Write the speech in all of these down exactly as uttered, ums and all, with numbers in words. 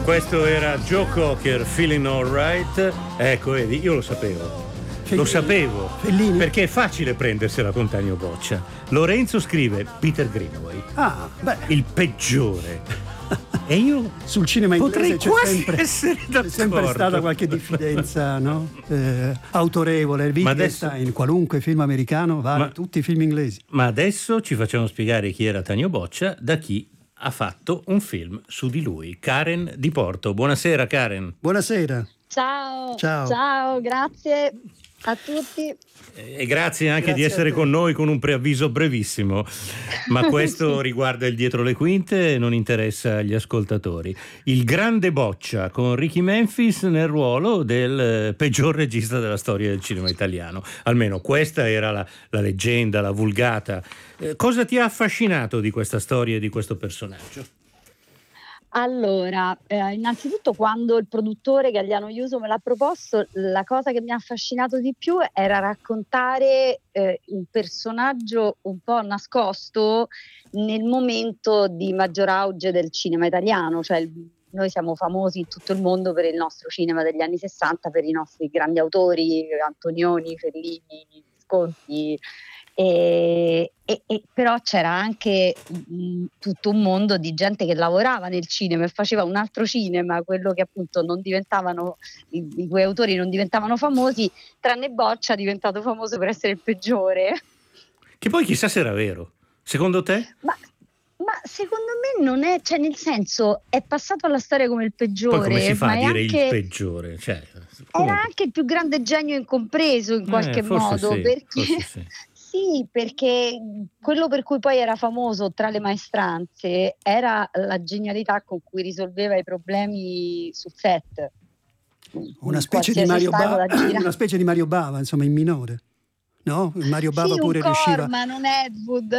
Questo era Joe Cocker, Feeling Alright. Ecco, vedi, io lo sapevo. Fellini. Lo sapevo. Fellini. Perché è facile prendersela con Tanio Boccia. Lorenzo scrive Peter Greenaway. Ah, beh. Il peggiore. E io sul cinema inglese c'è sempre, essere c'è sempre stata qualche diffidenza, no? eh, autorevole. Wittgenstein, adesso, qualunque film americano vale ma, tutti i film inglesi. Ma adesso ci facciamo spiegare chi era Tanio Boccia da chi ha fatto un film su di lui. Karen Di Porto. Buonasera Karen. Buonasera. Ciao. Ciao. Ciao, grazie a tutti. E grazie anche grazie di essere con noi con un preavviso brevissimo, ma questo sì. riguarda il dietro le quinte e non interessa agli ascoltatori. Il grande Boccia con Ricky Memphis nel ruolo del peggior regista della storia del cinema italiano, almeno questa era la, la leggenda, la vulgata. Eh, cosa ti ha affascinato di questa storia e di questo personaggio? Allora, eh, innanzitutto quando il produttore Gagliano Iuso me l'ha proposto, la cosa che mi ha affascinato di più era raccontare eh, un personaggio un po' nascosto nel momento di maggior auge del cinema italiano, cioè il, noi siamo famosi in tutto il mondo per il nostro cinema degli anni sessanta, per i nostri grandi autori, Antonioni, Fellini, Visconti. E, e, e però c'era anche mh, tutto un mondo di gente che lavorava nel cinema e faceva un altro cinema, quello che appunto non diventavano, i, i quei autori non diventavano famosi, tranne Boccia, diventato famoso per essere il peggiore. Che poi chissà se era vero, secondo te? Ma, ma secondo me non è, cioè nel senso è passato alla storia come il peggiore. Poi come si fa ma a dire anche, il peggiore? Cioè, era anche il più grande genio incompreso in qualche eh, modo, sì, perché... sì. Sì, perché quello per cui poi era famoso tra le maestranze era la genialità con cui risolveva i problemi sul set. Una specie di Mario Bava, una specie di Mario Bava, insomma, in minore. No? Mario Bava sì, pure un riusciva. Corman, un Ed Wood.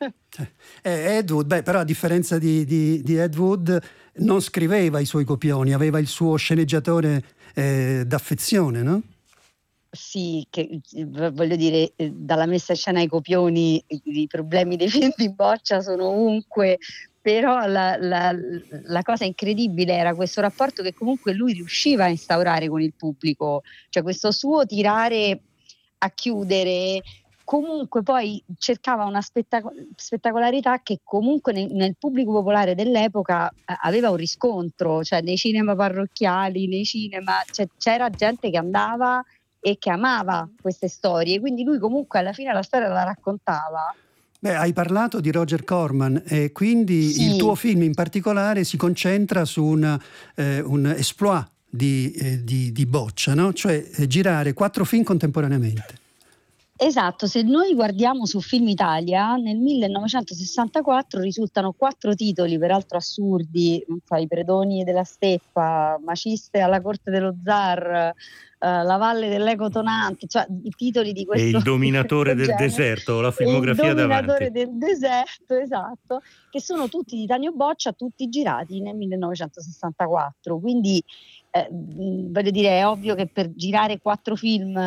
Eh, Ed Wood, beh, però a differenza di, di, di Ed Wood non scriveva i suoi copioni, aveva il suo sceneggiatore eh, d'affezione, no? Sì, che voglio dire, dalla messa in scena ai copioni, i problemi dei film di Boccia sono ovunque, però la, la, la cosa incredibile era questo rapporto che comunque lui riusciva a instaurare con il pubblico, cioè questo suo tirare a chiudere, comunque poi cercava una spettaco- spettacolarità che comunque nel, nel pubblico popolare dell'epoca eh, aveva un riscontro, cioè nei cinema parrocchiali, nei cinema, cioè, c'era gente che andava e che amava queste storie, quindi lui comunque alla fine la storia la raccontava. Beh, hai parlato di Roger Corman e quindi sì. Il tuo film in particolare si concentra su una, eh, un exploit di, eh, di, di Boccia, no? Cioè eh, girare quattro film contemporaneamente. Esatto, se noi guardiamo su Film Italia nel millenovecentosessantaquattro risultano quattro titoli, peraltro assurdi, non so, I predoni della steppa, Maciste alla corte dello zar, uh, La valle dell'eco tonante, cioè i titoli di questo. E Il dominatore del genere. deserto, la filmografia davanti. Il dominatore del deserto, esatto, che sono tutti di Tanio Boccia, tutti girati nel millenovecentosessantaquattro, quindi eh, voglio dire, è ovvio che per girare quattro film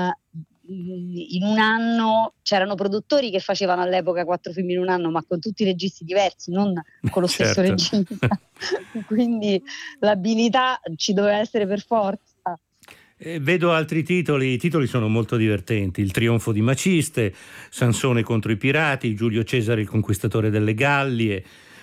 in un anno c'erano produttori che facevano all'epoca quattro film in un anno, ma con tutti i registi diversi, non con lo stesso certo. regista. Quindi l'abilità ci doveva essere per forza. Eh, vedo altri titoli, i titoli sono molto divertenti: Il trionfo di Maciste, Sansone contro i pirati, Giulio Cesare il conquistatore delle Gallie,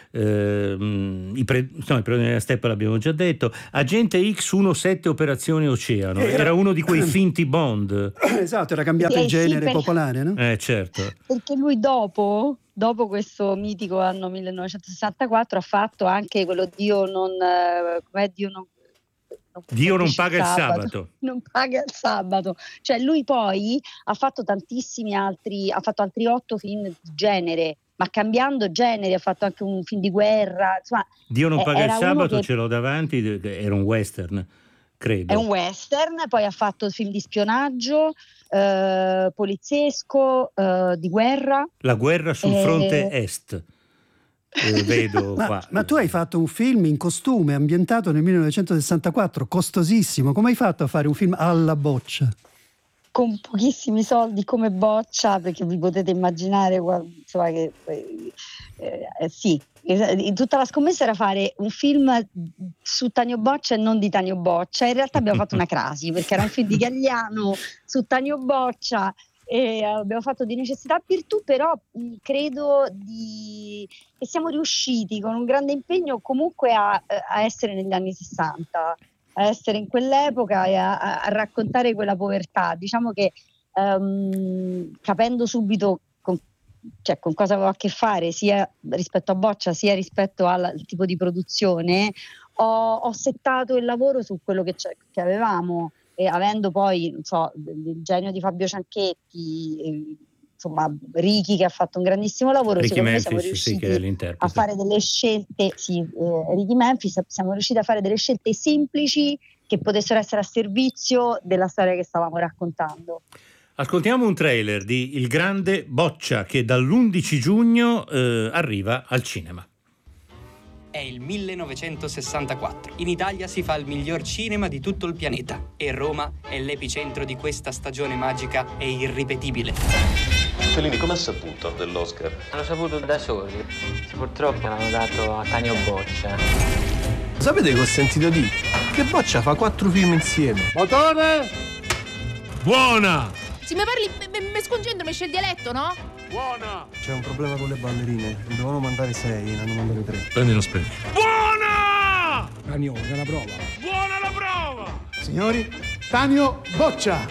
Uh, i, pre, no, i predoni della steppa l'abbiamo già detto, Agente X diciassette Operazione Oceano, era, era uno di quei finti Bond. Esatto, era cambiato sì, il genere sì, per... popolare, no? Eh certo. Perché lui dopo dopo questo mitico anno millenovecentosessantaquattro ha fatto anche quello Dio non eh, com'è Dio non non Dio non paga il sabato. sabato non paga il sabato, cioè lui poi ha fatto tantissimi altri, ha fatto altri otto film di genere, ma cambiando genere, ha fatto anche un film di guerra, insomma. Dio non paga il sabato, che... ce l'ho davanti, era un western, credo. È un western, poi ha fatto film di spionaggio, eh, poliziesco, eh, di guerra. La guerra sul e... fronte est. Eh, vedo ma, qua. ma tu hai fatto un film in costume ambientato nel millenovecentosessantaquattro, costosissimo. Come hai fatto a fare un film alla Boccia? Con pochissimi soldi come Boccia, perché vi potete immaginare insomma, che eh, eh, sì, tutta la scommessa era fare un film su Tanio Boccia e non di Tanio Boccia. In realtà abbiamo fatto una crasi, perché era un film di Galliano su Tanio Boccia e abbiamo fatto di necessità virtù, però mh, credo di, che siamo riusciti con un grande impegno comunque a, a essere negli anni sessanta, a essere in quell'epoca e a, a raccontare quella povertà. Diciamo che um, capendo subito con, cioè, con cosa avevo a che fare, sia rispetto a Boccia sia rispetto al, al tipo di produzione, ho, ho settato il lavoro su quello che, che avevamo. E avendo poi, non so, il genio di Fabio Cianchetti, eh, insomma, Ricky che ha fatto un grandissimo lavoro, Ricky secondo Memphis, me siamo riusciti sì, che è l'interprete. a fare delle scelte, sì, eh, Ricky Memphis, siamo riusciti a fare delle scelte semplici che potessero essere a servizio della storia che stavamo raccontando. Ascoltiamo un trailer di Il Grande Boccia che dall'undici giugno eh, arriva al cinema. È il millenovecentosessantaquattro. In Italia si fa il miglior cinema di tutto il pianeta e Roma è l'epicentro di questa stagione magica e irripetibile. Fellini, come ha saputo dell'Oscar? Hanno saputo da soli. Purtroppo l'hanno dato a Tanio Boccia. Sapete che ho sentito dire? Che Boccia fa quattro film insieme. Motore! Buona! Se mi parli, mi scongendo, mi scegli il dialetto, no? Buona! C'è un problema con le ballerine. Ne dovevano mandare sei, ne hanno mandate tre. Prendi lo specchio. Buona! Tanio, è la prova. Buona la prova! Signori, Tanio Boccia!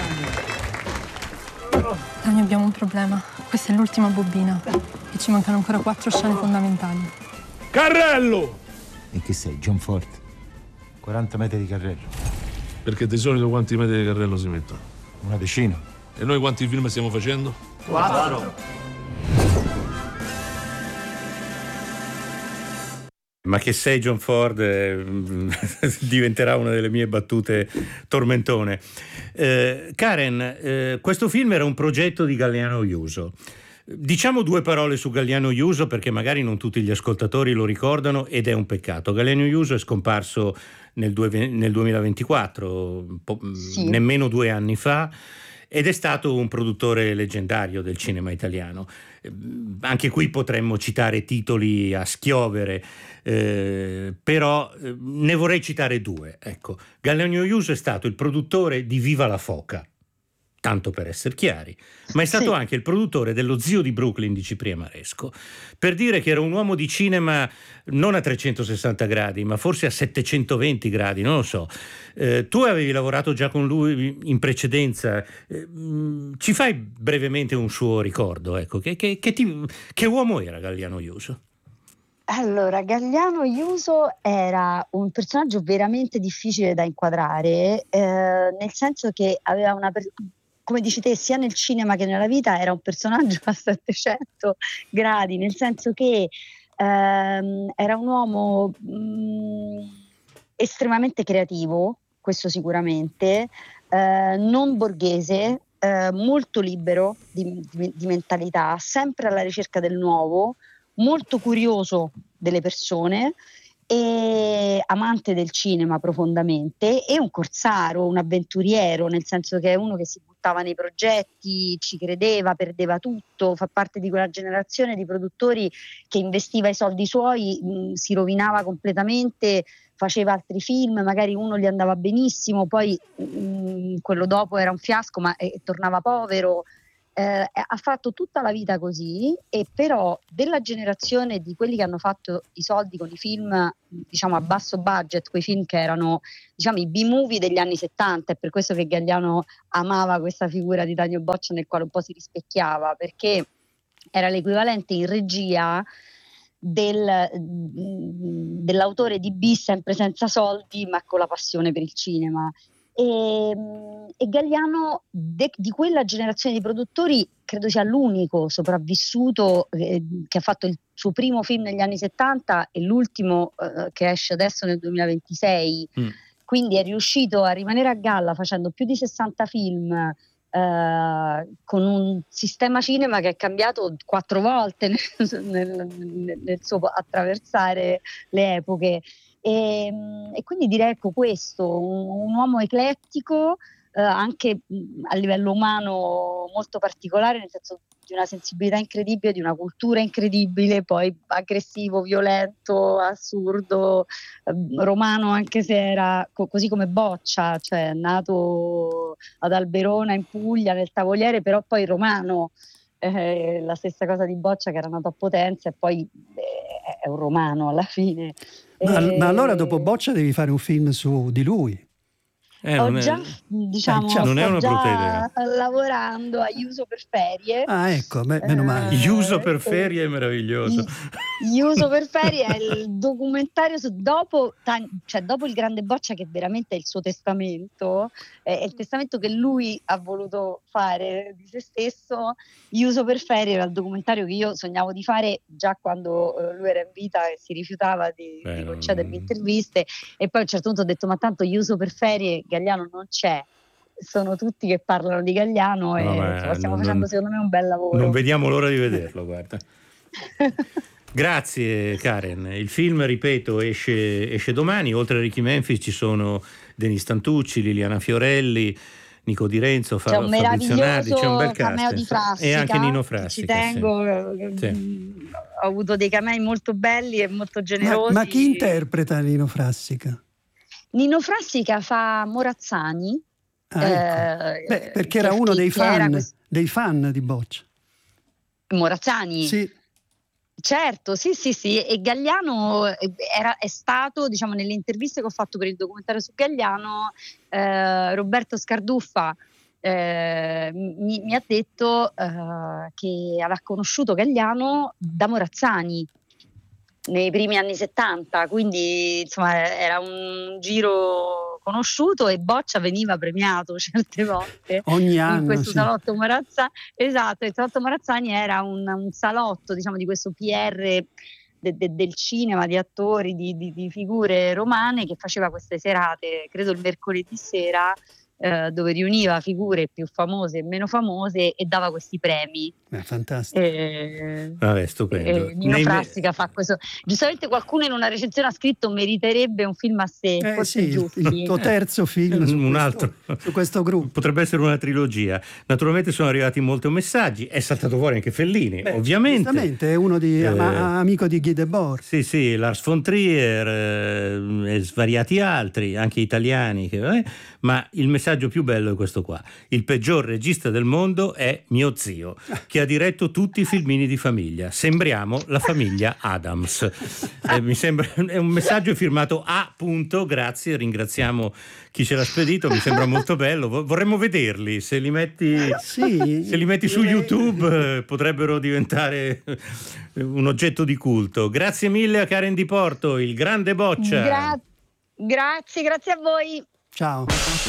Tanio, abbiamo un problema. Questa è l'ultima bobina e ci mancano ancora quattro scene fondamentali. Carrello! E che sei, John Ford? quaranta metri di carrello. Perché di solito quanti metri di carrello si mettono? Una decina. E noi quanti film stiamo facendo? Quattro! Ma che sei John Ford eh, diventerà una delle mie battute tormentone. Eh, Karen, eh, questo film era un progetto di Galliano Juso. Diciamo due parole su Galliano Juso perché magari non tutti gli ascoltatori lo ricordano ed è un peccato. Galliano Juso è scomparso nel, due, nel duemilaventiquattro, sì. nemmeno due anni fa, ed è stato un produttore leggendario del cinema italiano. Anche qui potremmo citare titoli a schiovere, eh, però eh, ne vorrei citare due. Ecco, Galliano Juso è stato il produttore di Viva la Foca, tanto per essere chiari, ma è stato sì. anche il produttore dello Zio di Brooklyn di Cipriano Maresco, per dire che era un uomo di cinema non a trecentosessanta gradi, ma forse a settecentoventi gradi, non lo so. Eh, tu avevi lavorato già con lui in precedenza, eh, ci fai brevemente un suo ricordo, ecco, che, che, che, ti, che uomo era Galliano Juso? Allora, Galliano Juso era un personaggio veramente difficile da inquadrare, eh, nel senso che aveva una... Per- come dici te, sia nel cinema che nella vita era un personaggio a settecento gradi, nel senso che ehm, era un uomo mh, estremamente creativo, questo sicuramente, eh, non borghese, eh, molto libero di, di, di mentalità, sempre alla ricerca del nuovo, molto curioso delle persone e amante del cinema profondamente, e un corsaro, un avventuriero, nel senso che è uno che si buttava nei progetti, ci credeva, perdeva tutto, fa parte di quella generazione di produttori che investiva i soldi suoi, mh, si rovinava completamente, faceva altri film, magari uno gli andava benissimo, poi mh, quello dopo era un fiasco, ma eh, tornava povero. Eh, ha fatto tutta la vita così, e però della generazione di quelli che hanno fatto i soldi con i film, diciamo a basso budget, quei film che erano, diciamo, i B-movie degli anni settanta, è per questo che Galliano amava questa figura di Tanio Boccia nel quale un po' si rispecchiava, perché era l'equivalente in regia del, dell'autore di B sempre senza soldi ma con la passione per il cinema. E, e Galliano de, di quella generazione di produttori credo sia l'unico sopravvissuto eh, che ha fatto il suo primo film negli anni settanta e l'ultimo eh, che esce adesso nel duemilaventisei, mm. quindi è riuscito a rimanere a galla facendo più di sessanta film eh, con un sistema cinema che è cambiato quattro volte nel, nel, nel suo attraversare le epoche. E, e quindi direi ecco questo, un, un uomo eclettico, eh, anche mh, a livello umano molto particolare, nel senso di una sensibilità incredibile, di una cultura incredibile, poi aggressivo, violento, assurdo, eh, romano, anche se era co- così come Boccia, cioè nato ad Alberona in Puglia nel Tavoliere, però poi romano. Eh, la stessa cosa di Boccia, che era nato a Potenza e poi eh, è un romano alla fine. Ma, Eh, ma allora dopo Boccia devi fare un film su di lui. Eh, ho non è- già, diciamo, Eh, già- non è sto una brutta già lavorando a Iuso per ferie. Ah, ecco, beh, meno male. Eh, Iuso per eh, ferie è meraviglioso. Iuso per ferie è il documentario su, dopo, tan- cioè dopo il Grande Boccia, che veramente è il suo testamento, è, è il testamento che lui ha voluto fare di se stesso. Iuso per ferie era il documentario che io sognavo di fare già quando eh, lui era in vita e si rifiutava di, Beh, di non- concedermi interviste, e poi a un certo punto ho detto: ma tanto Iuso per ferie Galliano non c'è, sono tutti che parlano di Galliano e No, ma insomma, stiamo non- facendo secondo me un bel lavoro. Non vediamo l'ora di vederlo, guarda. Grazie Karen. Il film, ripeto, esce, esce domani. Oltre a Ricky Memphis ci sono Denis Tantucci, Liliana Fiorelli, Nico Di Renzo, C'è un Fabrizio Nardi, c'è un bel meraviglioso cameo cast di insomma. Frassica, e anche Nino che Frassica. ci sì. tengo, eh, Sì. mh, ho avuto dei camei molto belli e molto Ma, generosi. ma chi interpreta Nino Frassica? Nino Frassica fa Morazzani, Ah, ecco. eh, Beh, perché che- era uno che- dei che era fan, questo- dei fan di Boccia. Morazzani. Sì. Certo, sì, sì, sì, e Galliano eh, era, è stato, diciamo, nelle interviste che ho fatto per il documentario su Galliano, eh, Roberto Scarduffa eh, mi, mi ha detto eh, che aveva conosciuto Galliano da Morazzani nei primi anni settanta, quindi insomma era un giro conosciuto e Boccia veniva premiato certe volte Ogni in anno, questo sì. salotto Morazzani. Esatto, il salotto Morazzani era un, un salotto, diciamo, di questo P R de, de, del cinema, di attori, di, di, di figure romane, che faceva queste serate, credo il mercoledì sera, eh, dove riuniva figure più famose e meno famose e dava questi premi. È fantastico. E, Vabbè, stupendo. e Nino Nei- Frassica fa questo. Giustamente qualcuno in una recensione ha scritto: meriterebbe un film a sé, Eh, forse sì, il, giusti. il tuo terzo film su, un questo, altro. su questo gruppo. Potrebbe essere una trilogia. Naturalmente sono arrivati molti messaggi, è saltato fuori anche Fellini, Beh, ovviamente. giustamente è uno di, Eh, ama- amico di Guy Debord. Sì, sì, Lars von Trier eh, e svariati altri, anche italiani, che, eh, ma il messaggio più bello è questo qua. Il peggior regista del mondo è mio zio, che ha diretto tutti i filmini di famiglia. Sembriamo la famiglia Adams. Eh, mi sembra, è un messaggio firmato A. Punto, grazie, ringraziamo chi ce l'ha spedito, mi sembra molto bello. Vo- Vorremmo vederli, se li metti, Sì, se li metti su direi- YouTube eh, potrebbero diventare un oggetto di culto. Grazie mille a Karen Di Porto, il Grande Boccia. Gra- grazie, grazie a voi. Ciao.